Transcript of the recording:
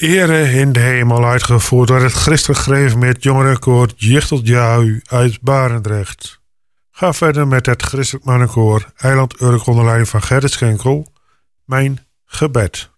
Ere in de hemel, uitgevoerd door het christelijk gereformeerd jongerenkoor Jichtelt Jou uit Barendrecht. Ga verder met het christelijk mannenkoor Eiland Urk onder leiding van Gerrit Schenkel. Mijn gebed.